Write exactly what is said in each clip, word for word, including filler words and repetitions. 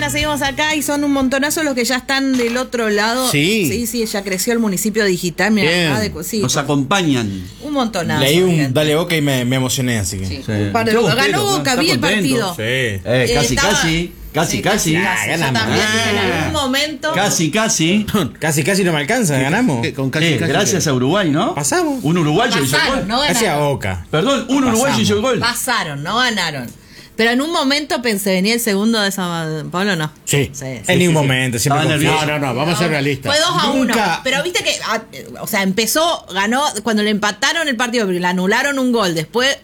la seguimos acá y son un montonazo los que ya están del otro lado. Sí. Sí, sí, ya creció el municipio digital. Mirá, de, sí, nos acompañan. Un montonazo. Leí un bien. Dale Boca y me, me emocioné, así que. Sí. Sí. Un par de Yo Boca. bostero, Ganó Boca, ¿está vi el contento? partido. Sí. Eh, casi, Estaba- casi, casi, Sí, casi. Ah, Yo ganamos. también, en Ah. algún momento. Casi, casi. Casi, casi no me alcanza, ganamos. ¿Qué? Con casi, Eh, casi gracias que- a Uruguay, ¿no? Pasamos. Un uruguayo hizo el Pasaron, gol. no Hacia ganaron. Boca. Perdón, un uruguayo Pasamos. hizo el gol. Pasaron, no ganaron. Pero en un momento pensé, venía el segundo de San Pablo, no. Sí. Sí, En sí, ningún sí, momento, siempre Estaba confío. nervioso. No, no, no, vamos a ser realistas. Fue dos a uno. Nunca- Pero viste que, ah, o sea, empezó, ganó, cuando le empataron el partido, pero le anularon un gol. Después,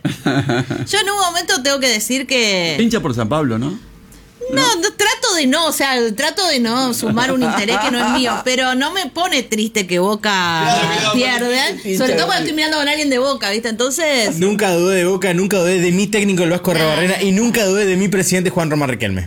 yo en un momento tengo que decir que. Hincha por San Pablo, ¿no? No, no, trato de no, o sea, trato de no sumar un interés que no es mío, pero no me pone triste que Boca pierde, sobre todo cuando estoy mirando con alguien de Boca, ¿viste? Entonces, Nunca dudé de Boca, nunca dudé de mi técnico el Vasco Arrobarrena y nunca dudé de mi presidente Juan Román Riquelme.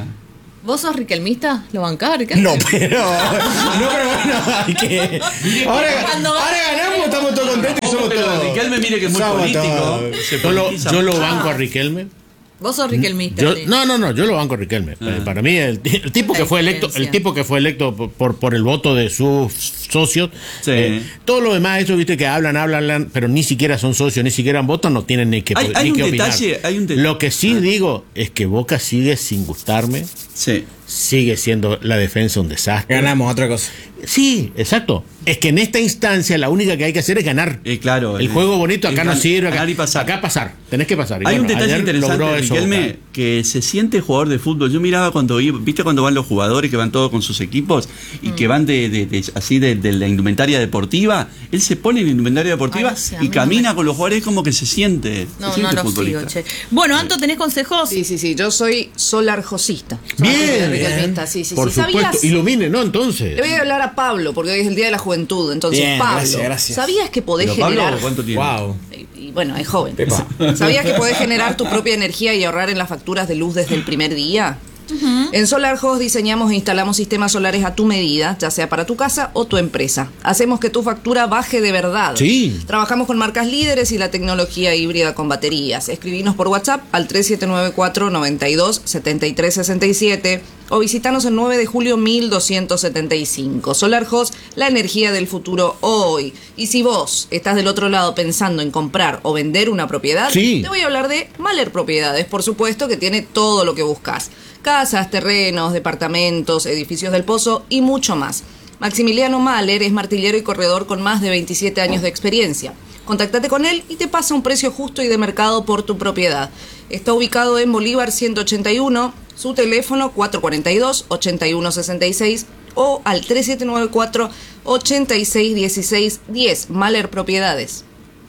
¿vos sos riquelmista? ¿Lo bancás, Riquelme? No, pero. No, pero bueno, hay que. Ahora, Cuando- ahora ganamos, estamos todos contentos y somos Pero todos. Riquelme, mire que es muy Somos político. todos. Se Yo lo, politiza yo lo mucho. banco a Riquelme. Vos sos riquelmista, Yo, sí. no, no, no, yo lo banco a Riquelme. Eh, Para mí, el, el tipo La que fue electo, diferencia. el tipo que fue electo por, por, por el voto de sus socios, Sí. eh, todo lo demás, eso, viste, que hablan, hablan, hablan, pero ni siquiera son socios, ni siquiera votan, no tienen ni que, Hay- ni hay un que opinar. detalle, hay un detalle. Lo que sí digo es que Boca sigue sin gustarme, Sí. sigue siendo la defensa un desastre. Ganamos, otra cosa. Sí, exacto. Es que en esta instancia la única que hay que hacer es ganar. Eh, claro, el eh, juego bonito acá es no gan- sirve. Acá, ganar y pasar. acá pasar. Tenés que pasar. Y Hay un bueno, detalle ayer interesante, logró eso Riquelme, Boca. que se siente jugador de fútbol. Yo miraba cuando iba, viste cuando van los jugadores que van todos con sus equipos y que van de, de- de- así de, de la indumentaria deportiva. Él se pone en la indumentaria deportiva Ay, no sé, a y mí camina no me- con los jugadores como que se siente. No, se no siente lo futbolista. sigo, che. Bueno, Anto, ¿tenés consejos? Sí, sí, sí, yo soy solarjosista. Bien, Riquelmista, sí, sí, por sí. supuesto. ¿Sabías? Ilumine, ¿no? Entonces. Le voy a hablar a Pablo, porque hoy es el Día de la Juventud. Entonces, Bien, Pablo, gracias, gracias. ¿sabías que podés Pero Pablo, generar... ¿cuánto tiene? Wow. Y, y bueno, es joven. Pepa. ¿Sabías que podés generar tu propia energía y ahorrar en las facturas de luz desde el primer día? En SolarHost diseñamos e instalamos sistemas solares a tu medida, ya sea para tu casa o tu empresa. Hacemos que tu factura baje de verdad. Sí. Trabajamos con marcas líderes y la tecnología híbrida con baterías. Escribinos por WhatsApp al tres siete nueve cuatro, noventa y dos, setenta y tres sesenta y siete o visitanos en nueve de julio mil doscientos setenta y cinco. SolarHost, la energía del futuro hoy. Y si vos estás del otro lado pensando en comprar o vender una propiedad, Sí. te voy a hablar de Mahler Propiedades, por supuesto, que tiene todo lo que buscas. Casas, terrenos, departamentos, edificios del Pozo y mucho más. Maximiliano Mahler es martillero y corredor con más de veintisiete años de experiencia. Contactate con él y te pasa un precio justo y de mercado por tu propiedad. Está ubicado en Bolívar ciento ochenta y uno, su teléfono cuatro cuatro dos, ocho uno seis seis o al tres siete nueve cuatro, ocho seis uno seis uno cero. Mahler Propiedades.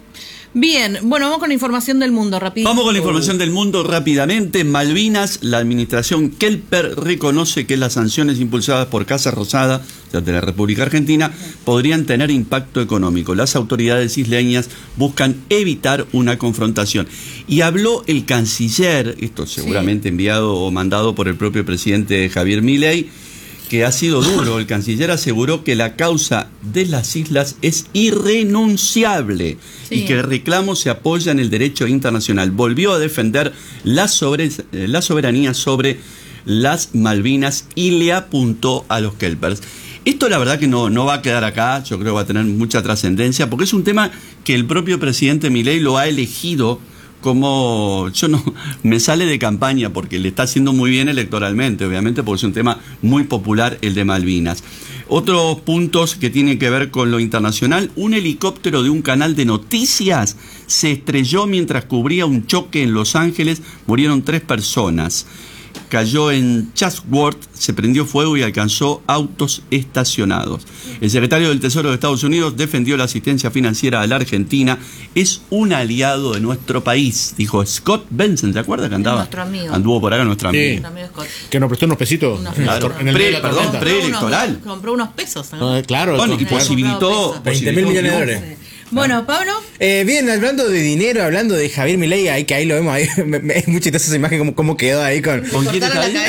Bien, bueno, vamos con la información del mundo, rápido. Vamos con la información del mundo rápidamente. Malvinas, la administración Kelper reconoce que las sanciones impulsadas por Casa Rosada, o sea, de la República Argentina, podrían tener impacto económico. Las autoridades isleñas buscan evitar una confrontación. Y habló el canciller, esto seguramente enviado o mandado por el propio presidente Javier Milei, que ha sido duro. El canciller aseguró que la causa de las islas es irrenunciable Sí. y que el reclamo se apoya en el derecho internacional. Volvió a defender la, sobre, la soberanía sobre las Malvinas y le apuntó a los Kelpers. Esto la verdad que no, no va a quedar acá, yo creo que va a tener mucha trascendencia, porque es un tema que el propio presidente Milei lo ha elegido como, yo no, me sale de campaña porque le está haciendo muy bien electoralmente, obviamente, porque es un tema muy popular el de Malvinas. Otros puntos que tienen que ver con lo internacional: un helicóptero de un canal de noticias se estrelló mientras cubría un choque en Los Ángeles, murieron tres personas. Cayó en Chatsworth, se prendió fuego y alcanzó autos estacionados. El secretario del Tesoro de Estados Unidos defendió la asistencia financiera a la Argentina. Es un aliado de nuestro país, dijo Scott Benson. ¿Se acuerda que andaba? Nuestro amigo. Anduvo por acá nuestro Sí. amigo. Nuestro amigo Scott. Que nos prestó unos pesitos Unos en, la Claro. tor- en el Pre- medio de la perdón, tormenta. pre- preelectoral. Compró unos, compró unos pesos. ¿no? No, claro. Bueno, y con- posibilitó, Comprado pesos. veinte mil posibilitó millones de un dólares. Bueno, Pablo. Eh, bien, hablando de dinero, hablando de Javier Milei, ahí que ahí lo vemos, ahí, me, me, es muy chistosa esa imagen, como, como quedó ahí con... ¿Con quién está ahí?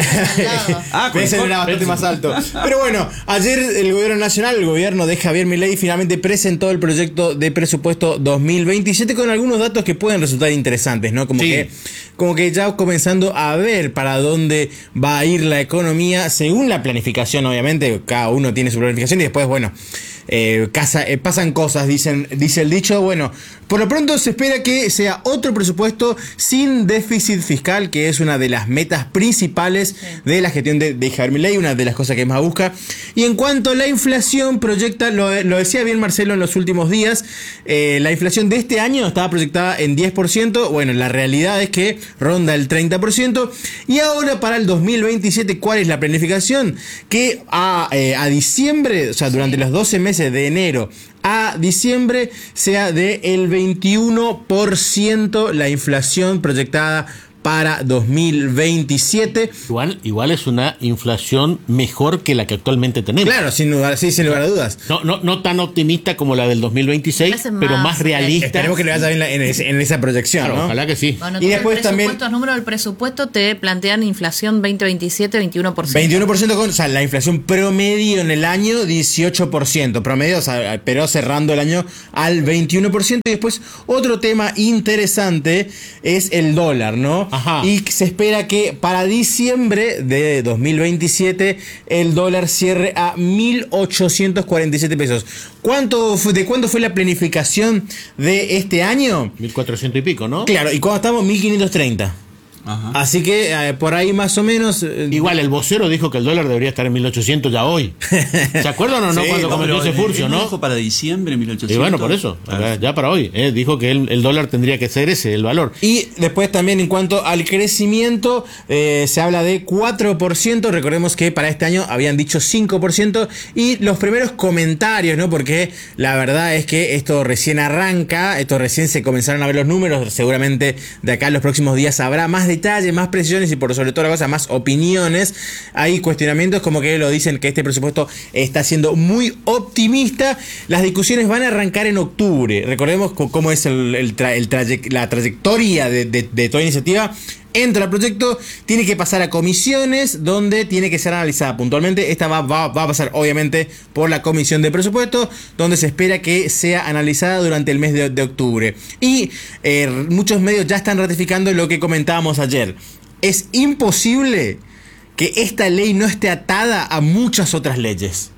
Ah, con ese era bastante más alto. Pero bueno, ayer el gobierno nacional, el gobierno de Javier Milei, finalmente presentó el proyecto de presupuesto dos mil veintisiete con algunos datos que pueden resultar interesantes, ¿no? Como, sí. que, como que ya comenzando a ver para dónde va a ir la economía, según la planificación, obviamente, cada uno tiene su planificación y después, bueno... Eh, casa, eh, pasan cosas, dicen, dice el dicho. Bueno, por lo pronto se espera que sea otro presupuesto sin déficit fiscal, que es una de las metas principales sí. de la gestión de, de Javier Milei, una de las cosas que más busca. Y en cuanto a la inflación, proyecta, lo, lo decía bien Marcelo en los últimos días, eh, la inflación de este año estaba proyectada en diez por ciento, bueno, la realidad es que ronda el treinta por ciento, y ahora para el dos mil veintisiete, ¿cuál es la planificación? Que a, eh, a diciembre, o sea, durante sí. los doce meses de enero a diciembre sea de el veintiuno por ciento la inflación proyectada para dos mil veintisiete. Igual, igual es una inflación mejor que la que actualmente tenemos. Claro, sin lugar, sí, sin lugar a dudas. No, no, no tan optimista como la del dos mil veintiséis, pero más realista. Esperemos que le vaya bien en, ese, en esa proyección, claro, ¿no? Ojalá que sí. Bueno, y después también los números del presupuesto te plantean inflación veinte veintisiete, veintiuno por ciento. veintiuno por ciento con, o sea, la inflación promedio en el año dieciocho por ciento, promedio, o sea, pero cerrando el año al veintiuno por ciento. Y después otro tema interesante es el dólar, ¿no? Ajá. Y se espera que para diciembre de dos mil veintisiete el dólar cierre a mil ochocientos cuarenta y siete pesos. ¿Cuánto fue, ¿De cuánto fue la planificación de este año? mil cuatrocientos y pico, ¿no? Claro, y cuando estamos mil quinientos treinta. Ajá. Así que eh, por ahí más o menos... Eh, Igual el vocero dijo que el dólar debería estar en mil ochocientos ya hoy. ¿Se acuerdan o no sí, cuando no, cometió ese furcio, no? Dijo para diciembre mil ochocientos. Y bueno, por eso, ah, ya para hoy. Eh, dijo que el, el dólar tendría que ser ese, el valor. Y después también en cuanto al crecimiento, eh, se habla de cuatro por ciento. Recordemos que para este año habían dicho cinco por ciento. Y los primeros comentarios, ¿no? Porque la verdad es que esto recién arranca, esto recién se comenzaron a ver los números. Seguramente de acá en los próximos días habrá más de detalles, más precisiones y por sobre todo la cosa, más opiniones. Hay cuestionamientos como que lo dicen que este presupuesto está siendo muy optimista. Las discusiones van a arrancar en octubre. Recordemos cómo es el, el tra, el traye, la trayectoria de, de, de toda iniciativa. Entra el proyecto, tiene que pasar a comisiones donde tiene que ser analizada puntualmente. Esta va, va, va a pasar obviamente por la comisión de presupuesto, donde se espera que sea analizada durante el mes de, de octubre. Y eh, muchos medios ya están ratificando lo que comentábamos ayer. Es imposible que esta ley no esté atada a muchas otras leyes.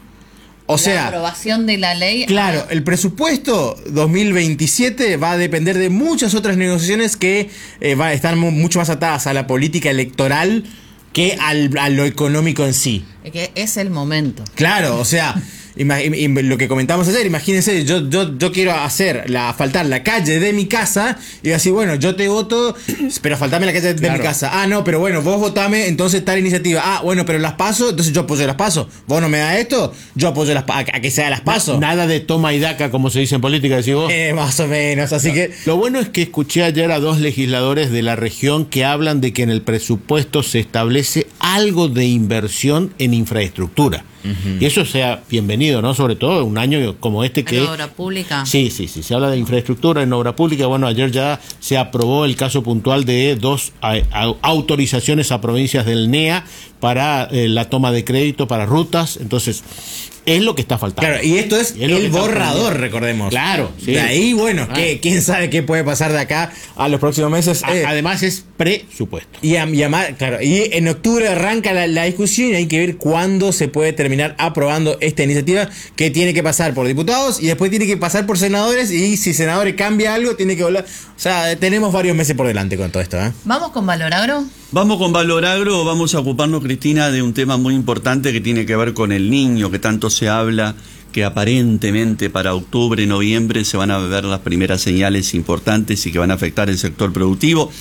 O sea, la aprobación de la ley. Claro, el presupuesto dos mil veintisiete va a depender de muchas otras negociaciones que eh, va a estar mucho más atadas a la política electoral que al, a lo económico en sí. Es que es el momento. Claro, o sea, ima, im, im, lo que comentamos ayer, imagínense, yo, yo, yo quiero hacer la, asfaltar la calle de mi casa y así, bueno, yo te voto, pero asfaltame la calle de claro. mi casa. Ah, no, pero bueno, vos votame, entonces tal iniciativa. Ah, bueno, pero las paso, entonces yo apoyo las paso. Vos no me das esto, yo apoyo las a, a que sea las paso. Nada de toma y daca, como se dice en política, decís vos. Eh, más o menos, así no. que... Lo bueno es que escuché ayer a dos legisladores de la región que hablan de que en el presupuesto se establece algo de inversión en infraestructura. Uh-huh. Y eso sea bienvenido, ¿no? Sobre todo un año como este que... ¿En obra pública? Sí, sí, sí. Se habla de infraestructura en obra pública. Bueno, ayer ya se aprobó el caso puntual de dos a, a, autorizaciones a provincias del N E A para eh, la toma de crédito para rutas. Entonces, es lo que está faltando. Claro, y esto es, es el borrador, recordemos. Claro. Sí. De ahí, bueno, ah. que, quién sabe qué puede pasar de acá a los próximos meses. A, eh. Además es presupuesto. Y, a, y, a, claro, y en octubre arranca la, la discusión y hay que ver cuándo se puede terminar aprobando esta iniciativa, que tiene que pasar por diputados y después tiene que pasar por senadores, y si senadores cambia algo, tiene que volver. O sea, tenemos varios meses por delante con todo esto, ¿eh? ¿Vamos con Valoragro? Vamos con Valoragro, vamos a ocuparnos, Cristina, de un tema muy importante que tiene que ver con el niño, que tanto se habla, que aparentemente para octubre, noviembre se van a ver las primeras señales importantes y que van a afectar el sector productivo.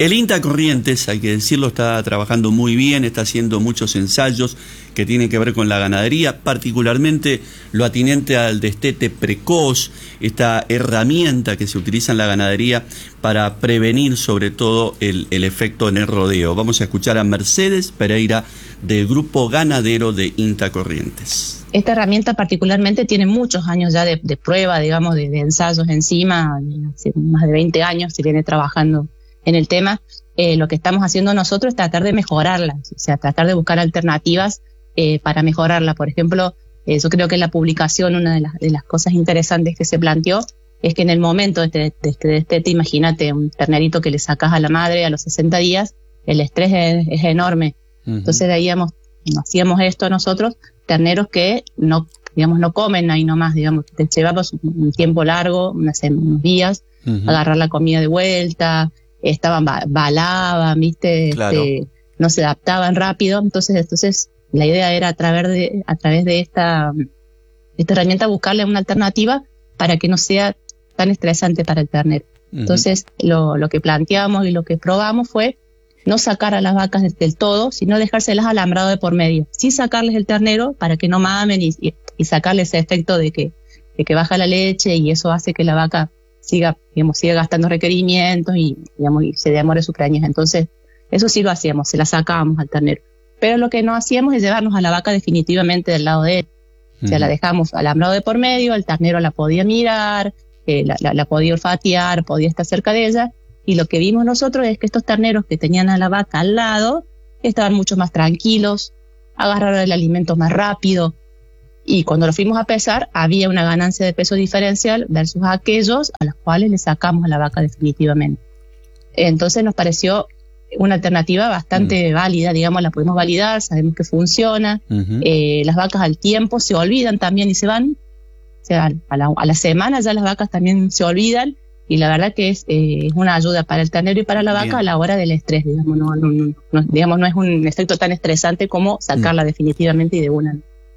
El INTA Corrientes, hay que decirlo, está trabajando muy bien, está haciendo muchos ensayos que tienen que ver con la ganadería, particularmente lo atinente al destete precoz, esta herramienta que se utiliza en la ganadería para prevenir sobre todo el, el efecto en el rodeo. Vamos a escuchar a Mercedes Pereira del Grupo Ganadero de INTA Corrientes. Esta herramienta particularmente tiene muchos años ya de, de prueba, digamos, de, de ensayos encima, hace más de veinte años se viene trabajando en el tema. Eh, lo que estamos haciendo nosotros es tratar de mejorarla, o sea, tratar de buscar alternativas eh, para mejorarla. Por ejemplo, eh, yo creo que en la publicación una de las, de las cosas interesantes que se planteó es que en el momento de este, de este destete, imagínate un ternerito que le sacas a la madre a los sesenta días, el estrés es, es enorme. Uh-huh. Entonces veíamos, hacíamos esto nosotros, terneros que no, digamos, no comen ahí nomás, digamos, te llevamos un tiempo largo, unas, unos días, uh-huh. agarrar la comida de vuelta, estaban, balaban, viste, claro. este, no se adaptaban rápido, entonces, entonces la idea era a través de, a través de esta, esta herramienta buscarle una alternativa para que no sea tan estresante para el ternero. Uh-huh. Entonces, lo, lo que planteamos y lo que probamos fue no sacar a las vacas del, del todo, sino dejárselas alambrado de por medio. Sí sacarles el ternero para que no mamen y, y, y sacarles ese efecto de que, de que baja la leche y eso hace que la vaca siga, digamos, siga gastando requerimientos y, digamos, y se demore su preñez. Entonces, eso sí lo hacíamos, se la sacábamos al ternero. Pero lo que no hacíamos es llevarnos a la vaca definitivamente del lado de él. Uh-huh. O sea, la dejamos alambrado de por medio, el ternero la podía mirar, eh, la, la, la podía olfatear, podía estar cerca de ella. Y lo que vimos nosotros es que estos terneros que tenían a la vaca al lado estaban mucho más tranquilos, agarraron el alimento más rápido. Y cuando lo fuimos a pesar, había una ganancia de peso diferencial versus aquellos a los cuales le sacamos a la vaca definitivamente. Entonces nos pareció una alternativa bastante uh-huh. válida, digamos, la pudimos validar, sabemos que funciona. Uh-huh. Eh, las vacas al tiempo se olvidan también y se van. O sea, a la, a la semana ya las vacas también se olvidan. Y la verdad que es, eh, es una ayuda para el ternero y para la vaca. Bien. A la hora del estrés, digamos, no, no, no, no, digamos, no es un efecto tan estresante como sacarla uh-huh. definitivamente y de una.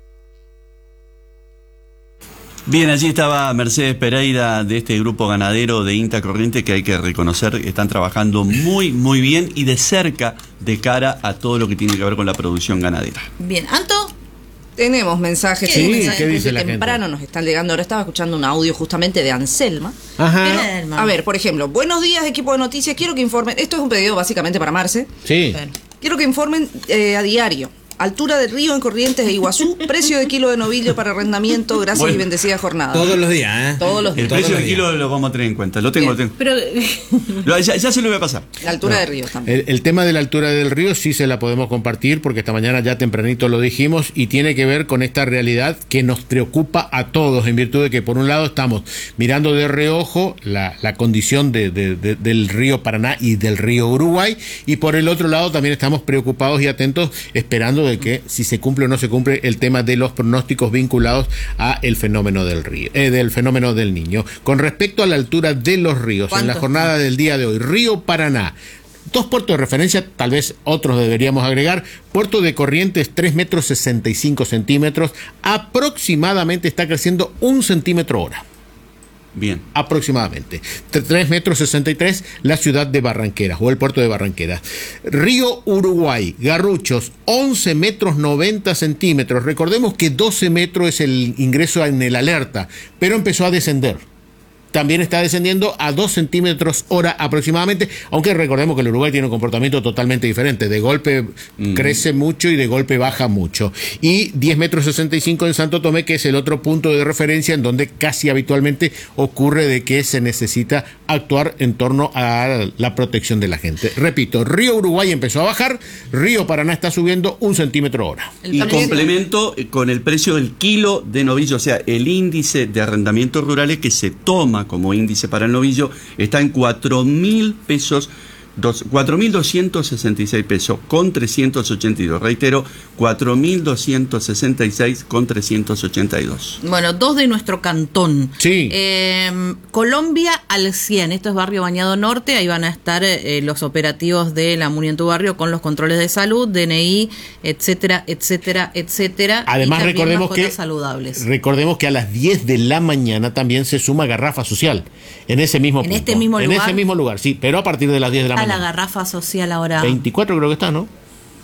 Bien, allí estaba Mercedes Pereira de este grupo ganadero de INTA Corrientes, que hay que reconocer que están trabajando muy, muy bien y de cerca de cara a todo lo que tiene que ver con la producción ganadera. Bien, Anto. Tenemos mensajes, sí, mensajes ¿qué dice desde la temprano gente? Nos están llegando. Ahora estaba escuchando un audio justamente de Anselma. Ajá. A ver, por ejemplo, buenos días, equipo de noticias. Quiero que informen. Esto es un pedido básicamente para Marce. Sí. Bueno. Quiero que informen eh, a diario. Altura del río en Corrientes de Iguazú, precio de kilo de novillo para arrendamiento, gracias bueno, y bendecida jornada. Todos los días, ¿eh? Todos los días. El precio del kilo lo vamos a tener en cuenta, lo tengo, lo tengo. Pero Lo- ya, ya se lo voy a pasar. La altura No. del río también. El, el tema de la altura del río sí se la podemos compartir porque esta mañana ya tempranito lo dijimos y tiene que ver con esta realidad que nos preocupa a todos en virtud de que por un lado estamos mirando de reojo la, la condición de, de, de, del río Paraná y del río Uruguay y por el otro lado también estamos preocupados y atentos esperando de que si se cumple o no se cumple el tema de los pronósticos vinculados a el fenómeno del río, eh, del fenómeno del Niño. Con respecto a la altura de los ríos, en la jornada del día de hoy, río Paraná, dos puertos de referencia, tal vez otros deberíamos agregar. Puerto de Corrientes, tres metros sesenta y cinco centímetros, aproximadamente está creciendo un centímetro hora. Bien. Aproximadamente. tres metros sesenta y tres, la ciudad de Barranqueras o el puerto de Barranqueras. Río Uruguay, Garruchos, once metros noventa centímetros. Recordemos que doce metros es el ingreso en el alerta, pero empezó a descender. También está descendiendo a dos centímetros hora aproximadamente, aunque recordemos que el Uruguay tiene un comportamiento totalmente diferente. De golpe mm. crece mucho y de golpe baja mucho. Y diez metros sesenta y cinco en Santo Tomé, que es el otro punto de referencia en donde casi habitualmente ocurre de que se necesita actuar en torno a la protección de la gente. Repito, Río Uruguay empezó a bajar, Río Paraná está subiendo un centímetro hora. Y complemento con el precio del kilo de novillo, o sea, el índice de arrendamientos rurales que se toma como índice para el novillo está en cuatro mil pesos, cuatro mil doscientos sesenta y seis pesos con trescientos ochenta y dos. Reitero, cuatro mil doscientos sesenta y seis con trescientos ochenta y dos. bueno, dos de nuestro cantón. Sí. Eh, Colombia al cien, esto es Barrio Bañado Norte, ahí van a estar eh, los operativos de la MUNI en tu barrio con los controles de salud, D N I, etcétera, etcétera, etcétera. Además, y también recordemos mascotas que saludables. recordemos que a las diez de la mañana también se suma Garrafa Social en ese mismo En punto. este mismo en lugar. ese mismo lugar, sí, pero a partir de las diez de la A la garrafa social ahora? veinticuatro creo que está, ¿no?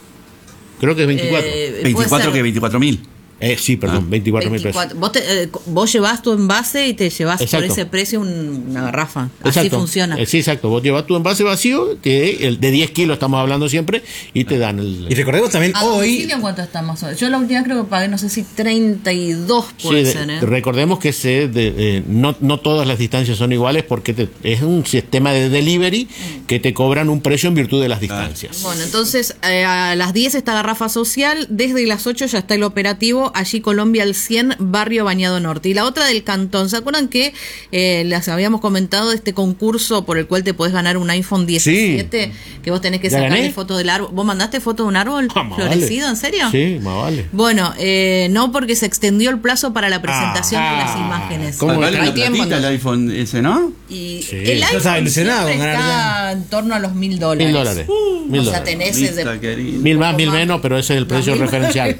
Creo que es veinticuatro. Eh, veinticuatro que veinticuatro mil. Eh, sí, perdón, veinticuatro mil pesos. veinticuatro. Vos, te, eh, vos llevas tu envase y te llevas Exacto. por ese precio un- una garrafa. Así Exacto. funciona. Eh, sí, exacto. Vos llevas tu envase vacío, te- el de diez kilos estamos hablando siempre, y te dan el... Y recordemos también ¿A hoy. domicilio en cuánto estamos hoy? Yo la última creo que pagué, no sé si treinta y dos puede Sí, de- ser, ¿eh? recordemos que se de- eh, no, no todas las distancias son iguales porque te- es un sistema de delivery que te cobran un precio en virtud de las distancias. Bueno, entonces eh, a las diez está Garrafa Social, desde las ocho ya está el operativo, allí Colombia al cien, Barrio Bañado Norte. Y la otra del Cantón, ¿se acuerdan que eh, les habíamos comentado de este concurso por el cual te podés ganar un iPhone diecisiete? Que vos tenés que ¿Ya sacarle gané? fotos del árbol. ¿Vos mandaste foto de un árbol Ah, más florecido? vale. ¿En serio? Sí, más vale. Bueno, eh, no, porque se extendió el plazo para la presentación Ah, de las imágenes. ¿cómo Vale está? una Hay tiempo, platita el ¿no? iPhone ese, ¿no? Y Sí. el Yo iPhone estaba ilusionado siempre con ganar está en torno a los mil dólares. Mil dólares. Mil o sea, dólares. tenés ese Vista, querido. Mil más, mil más. menos, pero ese es el precio mil- referencial.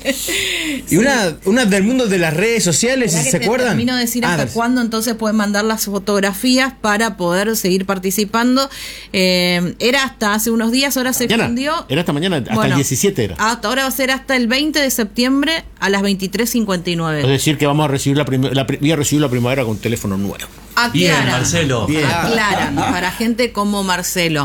Y una, una del mundo de las redes sociales, Esperá ¿se que te acuerdan? termino de decir Ah, hasta dale. cuándo entonces pueden mandar las fotografías para poder seguir participando. Eh, era hasta hace unos días, ahora se Mañana. extendió. Era hasta mañana, hasta Bueno, el diecisiete era. Hasta ahora va a ser hasta el veinte de septiembre a las veintitrés cincuenta y Es nueve. decir, que vamos a recibir la, prim- la pri- voy a recibir la primavera con un teléfono nuevo. Bien, Aclaran, Marcelo. Bien. aclaran para gente como Marcelo.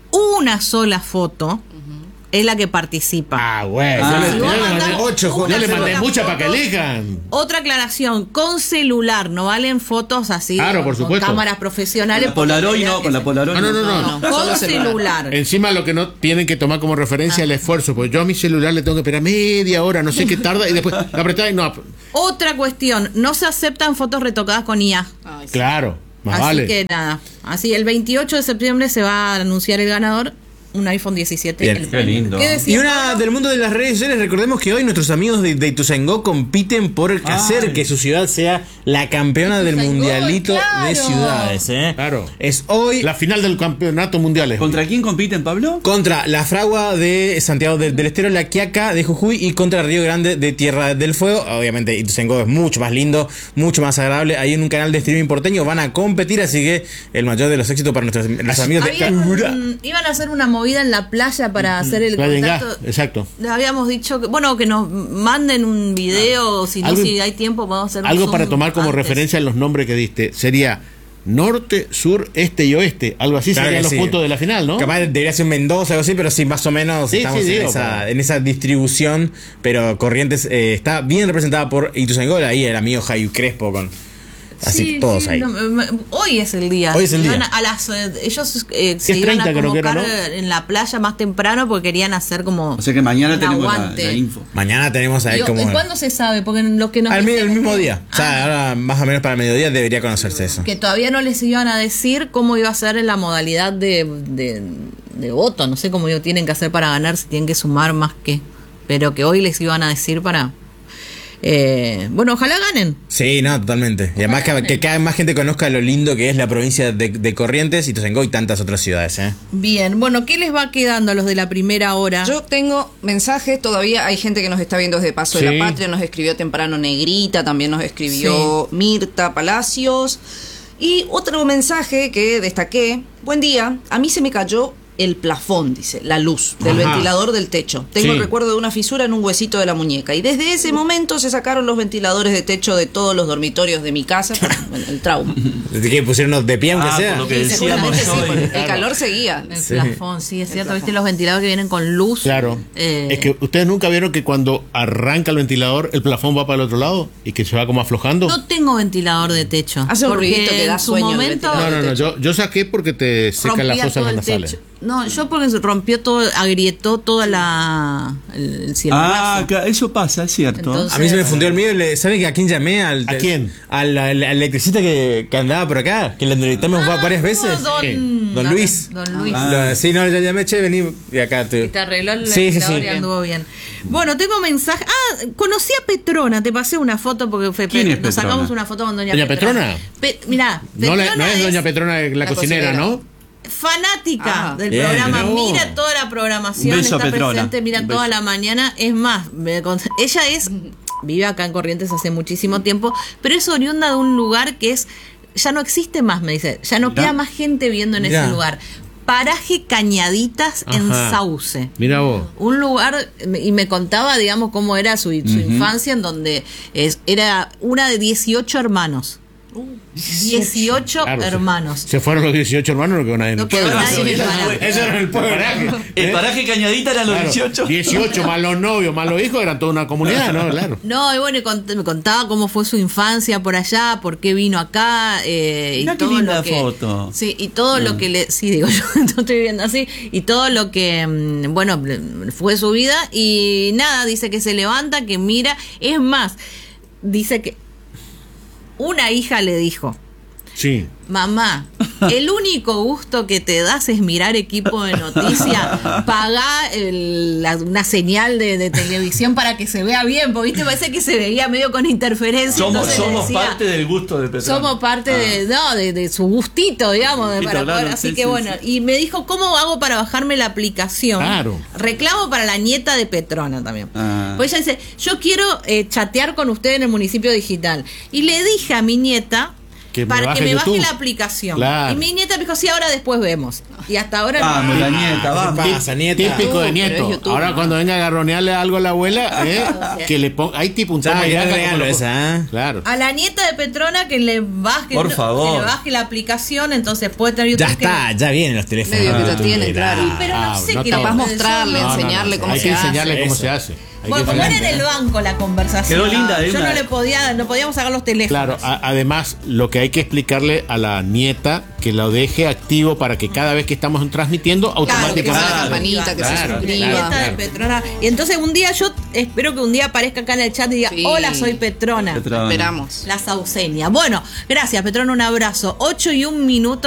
Una sola foto es la que participa. Ah, bueno. Ah, yo si le, vos yo le mandás mandé, ocho, yo una le mandé sola mucha foto- para que elijan. Otra aclaración, con celular, no valen fotos así Claro, por con supuesto. cámaras Con profesionales. la Polaroid porque no, con la Polaroid No, no, no, no. no, no, Solo con celular. celular. Encima lo que no tienen que tomar como referencia Ah. el esfuerzo, porque yo a mi celular le tengo que esperar media hora, no sé qué tarda, y después la apretás y no. Otra cuestión, no se aceptan fotos retocadas con I A. Ay, sí. Claro, más Así vale. que nada, así el veintiocho de septiembre se va a anunciar el ganador, un iPhone diecisiete. Bien. El- Qué lindo. ¿Qué Y decía? una del mundo de las redes sociales, recordemos que hoy nuestros amigos de, de Ituzaingó compiten por hacer Ay. que su ciudad sea la campeona del Ituzaingó, mundialito claro. de ciudades. ¿eh? Claro. Es hoy La final del campeonato mundial es. ¿Contra quién compiten, Pablo? contra la Fragua de Santiago del, del Estero, la Quiaca de Jujuy y contra Río Grande de Tierra del Fuego. Obviamente Ituzaingó es mucho más lindo, mucho más agradable. Ahí en un canal de streaming porteño van a competir, así que el mayor de los éxitos para nuestros los amigos de Habían- Cabura. iban a hacer una movida en la playa para hacer el Playa en gas, contacto. exacto. Le habíamos dicho que, bueno, que nos manden un video, si no, Algo- si hay tiempo, podemos hacer un Algo Zoom para tomar como antes. referencia en los nombres que diste. Sería norte, sur, este y oeste. Algo así Claro serían que los sí. puntos de la final, ¿no? Capaz debería ser Mendoza o algo así, pero sí, más o menos Sí, estamos sí, en, digo, esa, pero- en esa distribución. Pero Corrientes eh, está bien representada por Ituzaingó. Ahí el amigo Jaime Crespo con. Así Sí, todos sí, ahí. no, me- me- hoy es el día. Hoy es el Iban día. A, a las, eh, ellos eh, se es iban a treinta creo que era, convocar ¿no? en la playa más temprano porque querían hacer como. O sea que mañana un tenemos la, aguante. la info. Mañana tenemos a ver Digo, cómo. ¿en ¿Cuándo se sabe? Porque en lo que nos Al mi- dicen el mismo es que- día. O sea, Ah, ahora más o menos para el mediodía debería conocerse eso. que todavía no les iban a decir cómo iba a ser en la modalidad de, de, de voto. No sé cómo ellos tienen que hacer para ganar, si tienen que sumar más que. Pero que hoy les iban a decir para. Eh, bueno, ojalá ganen. Sí, no, totalmente. Y además que, que cada vez más gente conozca lo lindo que es la provincia de, de Corrientes, Ituzaingó y tantas otras ciudades. ¿eh? Bien, bueno, ¿qué les va quedando a los de la primera hora? Yo tengo mensajes, todavía hay gente que nos está viendo desde Paso Sí. de la Patria, nos escribió temprano Negrita, también nos escribió Mirta Palacios. Y otro mensaje que destaqué, buen día, a mí se me cayó el plafón, dice, la luz del Ajá. ventilador del techo. Tengo Sí. el recuerdo de una fisura en un huesito de la muñeca. Y desde ese momento se sacaron los ventiladores de techo de todos los dormitorios de mi casa, por bueno, el trauma. Desde que pusieron de pie, aunque Ah, sea. por lo que Sí, decíamos seguramente sí, hoy. porque el Claro. calor seguía. El Sí. plafón, sí, es cierto. ¿Viste los ventiladores que vienen con luz? Claro. Eh, Es que ustedes nunca vieron que cuando arranca el ventilador, el plafón va para el otro lado y que se va como aflojando. No tengo ventilador de techo. Hace un porque ruidito que da en su sueño el momento ventilador. No, no, no, yo, yo saqué porque te secan las rompía fosas todo el nasales. techo. No, yo porque se rompió todo, agrietó toda la el, el cielo Ah, raso. claro, eso pasa, es cierto. Entonces- A mí se me fundió el mío. y le- ¿Saben que a quién llamé? Al, ¿A quién? Al, al- al electricista que, que andaba por acá, que le entrevistamos Ah, varias veces. Don, Sí. Don Luis. Don Luis. Ah. Lo- sí, no, ya llamé, che, vení y acá. Te, Y te arregló el Sí, sí, ventilador sí. y anduvo bien. Bueno, tengo mensaje. Ah, conocí a Petrona, te pasé una foto porque fue ¿Quién es nos Petrona? sacamos una foto con Doña, ¿Doña Petrona? Pe- mirá, No, la- Petrona no es Doña Petrona la, la cocinera, cocinera. ¿no? fanática Ah, del bien. programa, No. mira toda la programación, Un beso, está Petrona. presente, mira Un toda beso. la mañana. Es más, me cont- ella es, vive acá en Corrientes hace muchísimo tiempo, pero es oriunda de un lugar que es, ya no existe más, me dice, ya no Mirá. queda más gente viviendo en Mirá. ese lugar. Paraje Cañaditas en Ajá. Sauce. Mira vos. Un lugar, y me contaba, digamos, cómo era su, su Ujú. infancia, en donde es, era una de dieciocho hermanos. dieciocho Claro, se- hermanos. Se, fueron los dieciocho hermanos, no quedó nadie en el No quedó pueblo. nadie en el Eso- paraje. Eso era en el pueblo. El paraje Cañadita eran los Claro, dieciocho. dieciocho más los novios, más los hijos, eran toda una comunidad, ¿no? Claro. No, y bueno, y cont- me contaba cómo fue su infancia por allá, por qué vino acá. Eh, Mirá y qué todo linda lo que, foto. Sí, y todo lo que le. Sí, digo, yo no estoy viendo así. Y todo lo que, mm, bueno, fue su vida. Y nada, dice que se levanta, que mira. Es más, dice que una hija le dijo: Sí. mamá, el único gusto que te das es mirar Equipo de Noticias, pagá el- la- una señal de, de televisión para que se vea bien, porque viste, parece que se veía medio con interferencia. Somos, entonces le somos decía, parte del gusto de Petrona. somos parte de, no, de, de su gustito, digamos, de- Gustito, para claro, poder, así sí, que sí, bueno, sí. y me dijo, ¿cómo hago para bajarme la aplicación? Claro. Reclamo para la nieta de Petrona también. Ah. Pues ella dice, yo quiero eh, chatear con usted en el municipio digital. Y le dije a mi nieta Que me para baje que me baje YouTube. la aplicación. Claro. Y mi nieta me dijo, sí, ahora después vemos. Y hasta ahora Vamos, no. la nieta, ¿Qué vamos. pasa, nieta? Típico de YouTube, pero nieto. es YouTube, Ahora ¿no? cuando venga a garronearle algo a la abuela, ¿eh? que le ponga. Hay tipo un Ya, toma y gran daca como regalo lo- esa, ¿eh? Claro. A la nieta de Petrona que le baje, Por favor. que le baje la aplicación, entonces puede tener YouTube. Ya que- está, ya vienen los teléfonos. Medio que ya YouTube, tienen, ya. claro. Pero no Ah, sé no qué te- Capaz yo mostrarle, no- No, no, no, enseñarle no. cómo Hay se que hace. enseñarle cómo eso. se hace. Hay Bueno, que como era enseñarle. en el banco la conversación. Quedó linda, Yo una- no le podía, no podíamos sacar los teléfonos. Claro, a- además lo que hay que explicarle a la nieta que lo deje activo para que cada vez que estamos transmitiendo Claro, que automáticamente ponga la Claro, campanita, que se claro, suscriba. Nieta de claro. Petrona. Y entonces un día yo espero que un día aparezca acá en el chat y diga, Sí. hola, soy Petrona. Petrona. Esperamos. La Sauceña. Bueno, gracias, Petrona, un abrazo. Ocho y un minuto.